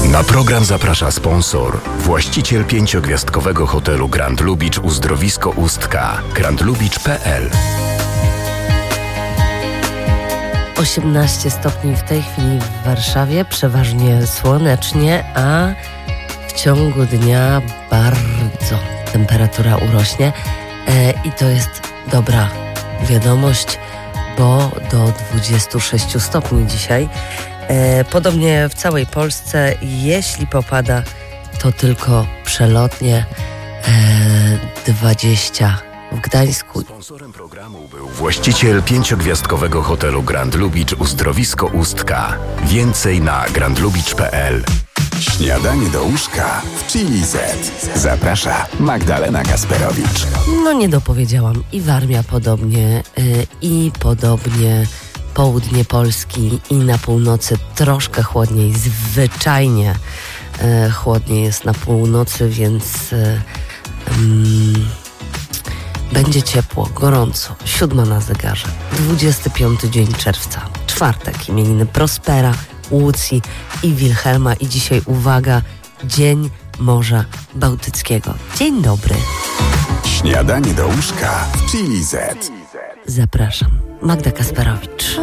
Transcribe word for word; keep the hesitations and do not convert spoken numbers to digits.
Na program zaprasza sponsor, właściciel pięciogwiazdkowego hotelu Grand Lubicz Uzdrowisko Ustka, grand lubicz kropka p l. osiemnaście stopni w tej chwili w Warszawie, przeważnie słonecznie, a w ciągu dnia bardzo temperatura urośnie e, i to jest dobra wiadomość, bo do dwudziestu sześciu stopni dzisiaj. E, podobnie w całej Polsce, jeśli popada, to tylko przelotnie e, dwadzieścia w Gdańsku. Sponsorem programu był właściciel pięciogwiazdkowego hotelu Grand Lubicz Uzdrowisko Ustka. Więcej na grand lubicz kropka p l. Śniadanie do łóżka w Chili Z. Zaprasza Magdalena Kasperowicz. No nie dopowiedziałam. I Warmia podobnie, yy, i podobnie południe Polski i na północy troszkę chłodniej. Zwyczajnie yy, chłodniej jest na północy, więc yy, yy, będzie ciepło, gorąco. Siódma na zegarze. dwudziesty piąty dzień czerwca. Czwartek. Imieniny Prospera, Łucji i Wilhelma. I dzisiaj, uwaga, Dzień Morza Bałtyckiego. Dzień dobry. Śniadanie do łóżka w Chili Z. Zapraszam. Magda Kasperowicz.